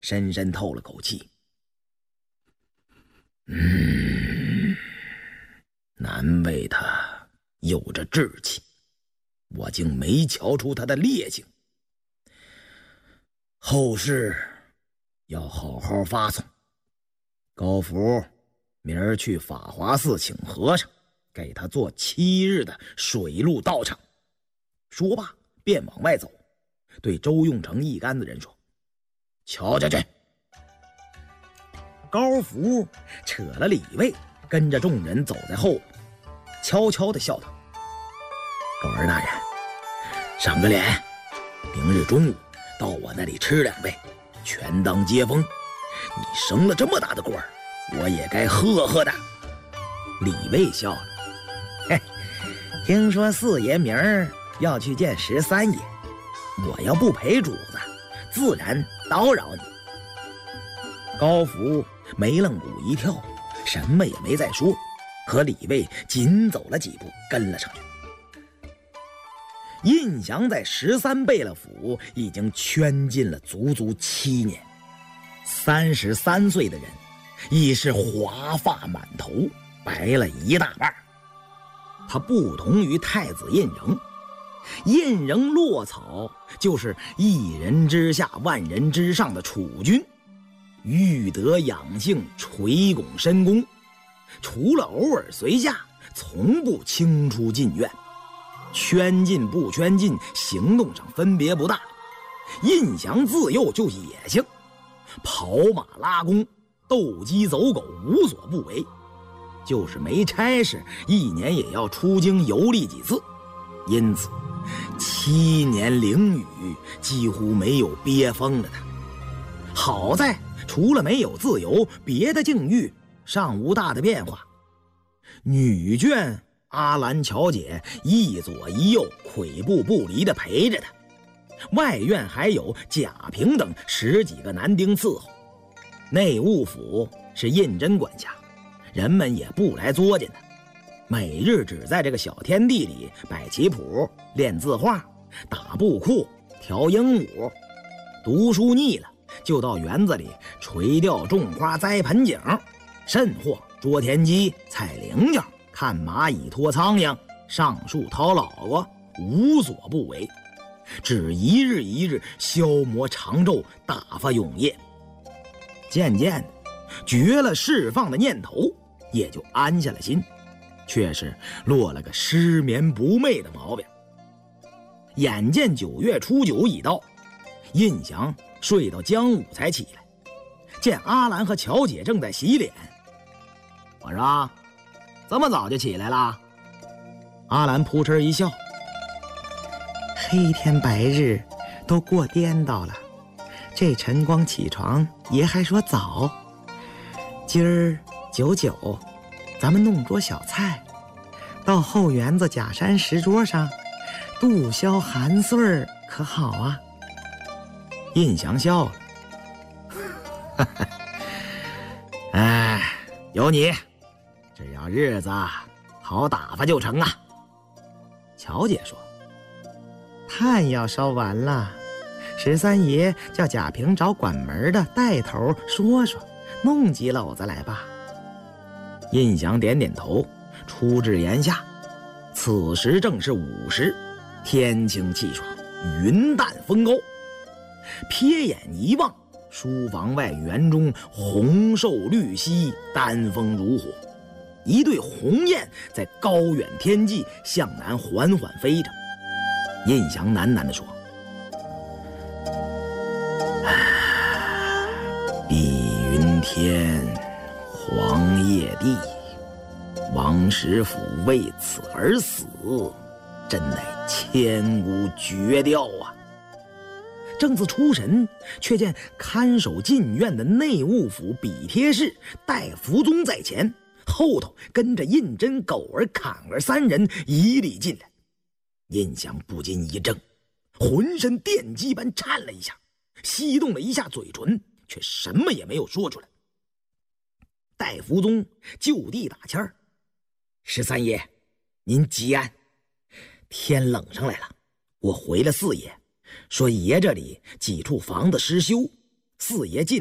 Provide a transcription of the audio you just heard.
深深透了口气。难为他有着志气，我竟没瞧出他的烈性。后事要好好发送。高福明儿去法华寺请和尚，给他做7日的水陆道场。说罢便往外走，对周用成一干子人说：瞧着去。高福扯了李卫，跟着众人走在后边，悄悄地笑道：狗儿大人，赏个脸，明日中午到我那里吃2杯，全当接风。你升了这么大的官，我也该贺贺的。李卫笑了：嘿，听说四爷明儿要去见13爷，我要不陪主子，自然叨扰你。高福眉愣骨一跳，什么也没再说，和李卫紧走了几步，跟了上去。胤祥在13贝勒府已经圈禁了足足7年，33岁的人已是华发满头，白了一大半。他不同于太子胤禛，胤禛落草就是一人之下万人之上的储君，育德养性，垂拱深宫，除了偶尔随驾，从不轻出禁院。圈禁不圈禁，行动上分别不大。胤祥自幼就野性，跑马拉弓，斗鸡走狗，无所不为。就是没差事，1年也要出京游历几次。因此7年囹圄，几乎没有憋疯了他。好在除了没有自由，别的境遇尚无大的变化。女眷阿兰乔姐一左一右，跬步不离地陪着他。外院还有贾平等10几个男丁伺候。内务府是胤禛管辖，人们也不来作践他，每日只在这个小天地里摆棋谱、练字画、打布库、调鹦鹉。读书腻了，就到园子里垂钓、种花、栽盆景，甚或捉田鸡、采菱角、看蚂蚁、拖苍蝇、上树掏老瓜，无所不为，只一日一日消磨长昼，打发永夜。渐渐的绝了释放的念头，也就安下了心，却是落了个失眠不寐的毛病。眼见9月初9已到，胤祥睡到将午才起来，见阿兰和乔姐正在洗脸。我说：这么早就起来了？阿兰扑哧一笑： 黑天白日都过颠倒了，这晨光起床爷还说早。今儿9:9，咱们弄桌小菜，到后园子假山石桌上度消寒岁儿，可好啊？ 胤祥笑了：哎，有你，只要日子好打发就成啊。乔姐说： 炭要烧完了，13爷叫贾平找管门的带头说说，弄几篓子来吧。 胤祥点点头，出至檐下。此时正是午时，天清气爽，云淡风高。瞥眼一望，书房外园中红瘦绿稀，丹枫如火，一对鸿雁在高远天际向南缓缓飞着。胤祥喃喃地说：碧云天，黄叶地，王实甫为此而死，真乃千古绝调啊。正自出神，却见看守禁院的内务府比贴士戴福宗在前，后头跟着胤禛、狗儿、侃儿3人一力进来。胤祥不禁一怔，浑身电击般颤了一下，翕动了一下嘴唇，却什么也没有说出来。戴福宗就地打签儿：13爷，您吉安。天冷上来了，我回了4爷，说爷这里几处房子失修， 四爷进